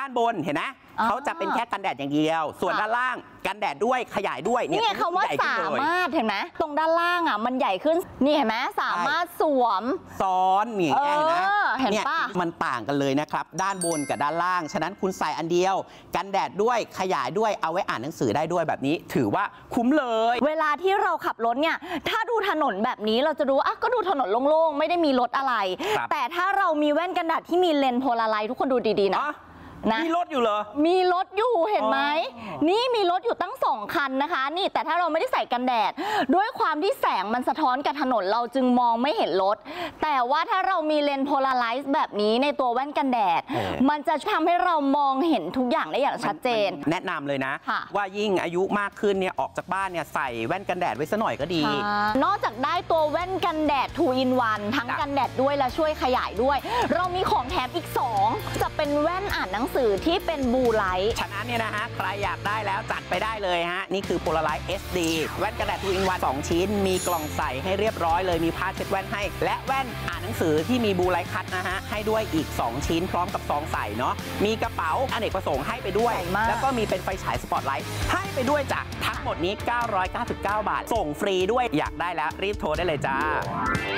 านบนเห็นไหมเขาจะเป็นแค่กันแดดอย่างเดียวส่วนด้านล่างกันแดดด้วยขยายด้วยนี่คำว่าสามารถเห็นไหมตรงด้านล่างอ่ะมันใหญ่ขึ้นนี่เห็นไหมสามารถสวมซ้อนนี่เห็นปะมันต่างกันเลยนะครับด้านบนกับด้านล่างฉะนั้นคุณใส่อันเดียวกันแดดด้วยขยายด้วยเอาไว้อ่านหนังสือได้ด้วยแบบนี้ถือว่าคุ้มเลยเวลาที่เราขับรถเนี่ยถ้าดูถนนแบบนี้เราจะดูก็ดูถนนโล่งๆไม่ได้มีรถอะไรแต่ถ้าเรามีแว่นกันแดดที่มีเลนส์โพลาไรซ์ทุกคนดูดีๆนะมีรถอยู่เหรอมีรถอยู่เห็นไหมนี่มีรถอยู่ตั้ง2 คันนะคะนี่แต่ถ้าเราไม่ได้ใส่กันแดดด้วยความที่แสงมันสะท้อนกับถนนเราจึงมองไม่เห็นรถแต่ว่าถ้าเรามีเลนส์โพลาไรซ์แบบนี้ในตัวแว่นกันแดดมันจะทำให้เรามองเห็นทุกอย่างได้อย่างชัดเจนแนะนำเลยนะว่ายิ่งอายุมากขึ้นเนี่ยออกจากบ้านเนี่ยใส่แว่นกันแดดไว้ซะหน่อยก็ดีนอกจากได้ตัวแว่นกันแดด 2 in 1ทั้งกันแดดด้วยและช่วยขยายด้วยเรามีของแถมอีก2จะเป็นแว่นอ่านหนังสือที่เป็นบลูไลท์ฉะนั้นเนี่ยนะฮะใครอยากได้แล้วจัดไปได้เลยฮะนี่คือ Polaroid SD แว่นกันแดด 2 in 1 2 ชิ้นมีกล่องใส่ให้เรียบร้อยเลยมีผ้าเช็ดแว่นให้และแว่นอ่านหนังสือที่มีบลูไลท์คัทนะฮะให้ด้วยอีก2ชิ้นพร้อมกับซองใส่เนาะมีกระเป๋าอเนกประสงค์ให้ไปด้วยแล้วก็มีเป็นไฟฉายสปอตไลท์ให้ไปด้วยจ้ะทั้งหมดนี้999 บาทส่งฟรีด้วยอยากได้แล้วรีบโทรได้เลยจ้า